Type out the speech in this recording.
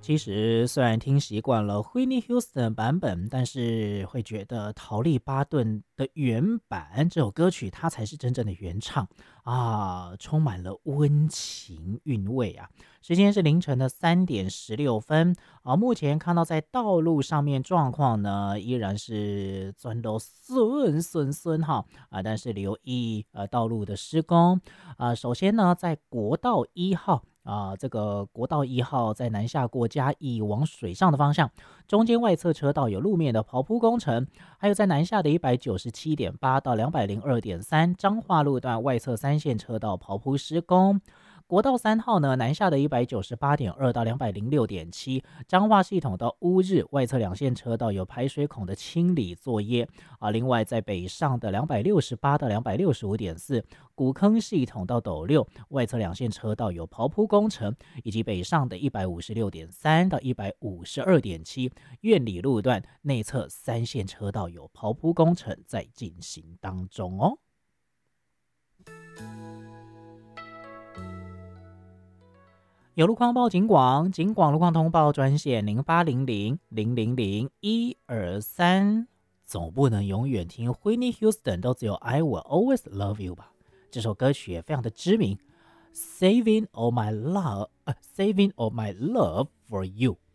其实虽然听习惯了 Whitney Houston 的版本，但是会觉得陶丽巴顿的原版这首歌曲，它才是真正的原唱啊，充满了温情韵味啊。时间是凌晨的3:16啊，目前看到在道路上面状况呢，依然是钻都顺哈啊，但是留意道路的施工啊。首先呢，在国道1号。这个国道1号在南下过嘉义往水上的方向，中间外侧车道有路面的刨铺工程，还有在南下的197.8到202.3彰化路段外侧3线车道刨铺施工。国道3号呢，南下的198.2到206.7彰化系统到乌日外侧2线车道有排水孔的清理作业啊。另外在北上的268到265.4古坑系统到斗六外侧2线车道有刨铺工程，以及北上的156.3到152.7苑里路段内侧3线车道有刨铺工程在进行当中哦。有路况报警广，警广路况通报专线0800000123。总不能永远听 Whitney Houston 都只有 I Will Always Love You 吧？这首歌曲也非常的知名，Saving all my love for you。